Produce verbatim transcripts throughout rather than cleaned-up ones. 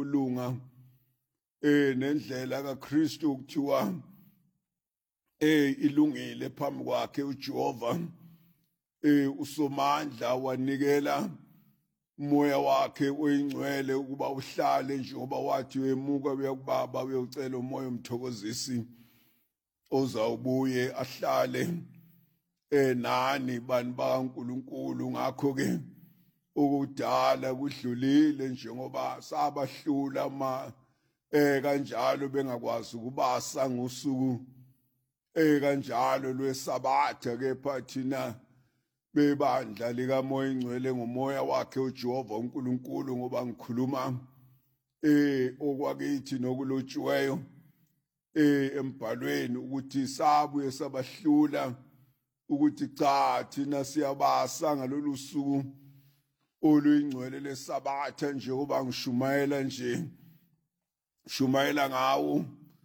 ukulunga eh nendlela kaKristu kuthiwa eh ilungile phambi kwakhe uJehova eh usomandla wanikela umoya wakhe oyingcwele ukuba uhlale njengoba wathi wemuka uyakubaba uyocela umoya omthokozisi ozawubuye ahlale eh nani bani bakaNkuluNkulu. Ngakho ke ukudala kudlulile njengoba sabahlula ma eh kanjalo bengakwazi ukubasa ngosuku eh kanjalo lwesabatha, kepha thina bebandla likamoya ingcwele ngomoya wakhe uJehova uNkulunkulu, ngoba ngikhuluma eh okwakithi nokulotshiweyo eh embhalweni ukuthi sabuye sabahlula ukuthi cha thina siyabasa ngalolu suku oluyingcwele lesabatha, njengoba ngishumayela nje shumayela ngawo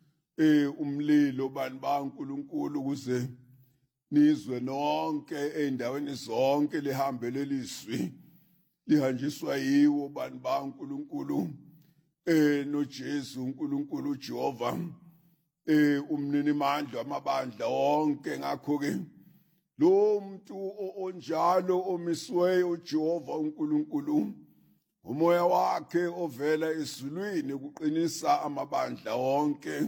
eh umlilo bani baNkulunkulu ukuze nizwe nonke endaweni zonke lihambe lelizwi lihanjiswa yiwo bani baNkulunkulu eh noJesu uNkulunkulu Jehova eh umnini mandla amabandla onke. Ngakho ke lo muntu onjalo omisweyo uJehova uNkulunkulu umoya wakhe ovela ezulwini ukuqinisa amabandla onke,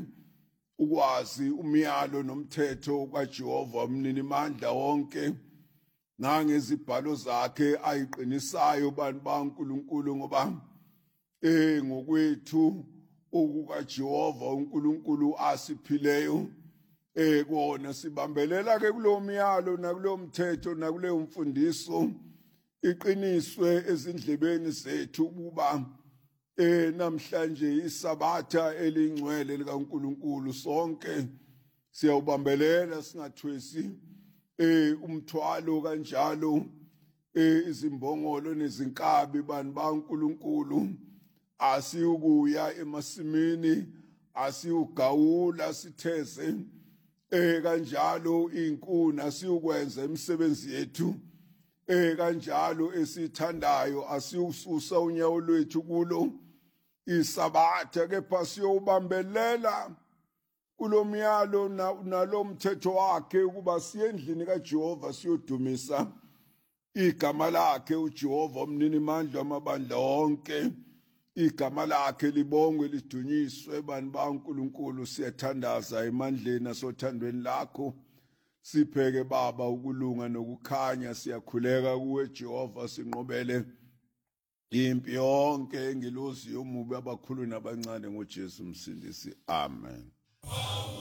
ukwazi umyalo nomthetho kaJehova umnini mandla wonke nangezibhalo zakhe ayiqinisayo bani baNkulunkulu, ngoba eh ngokwethu okukaJehova uNkulunkulu asiphileyo eh kona sibambelela ke kulo myalo nakulo mthetho nakuleyo mfundiso iqiniswe ezindlebeni zethu ukuba eh namhlanje isabatha elingcwele likaNkulunkulu sonke siyawubambelela singathwesi eh umthwalo kanjalo eh izimbongolo nezinkabi bani baNkulunkulu, asiyukuya emasimini asiyugawula sitheze eh kanjalo inkuni, asiyukwenza imisebenzi yethu eh kanjalo esithandayo, asiyususa unyawo lwethu kulo isabatha, kepha siyobambelela kulomyalo nalomthetho wakhe ukuba siye endlini kaJehova siyodumisa igama lakhe uJehova umnini mandla amabandla onke, igama lakhe libongwe lidunyiswe bani baNkulunkulu. Siyathandaza emandleni nasothandweni lakho, sipheke Baba ukulunga nokukhanya, siyakhuleka kuwe Jehova, sinqobele impi yonke engilozi yomubi abakhulu nabancane ngoJesu Msindisi, amen.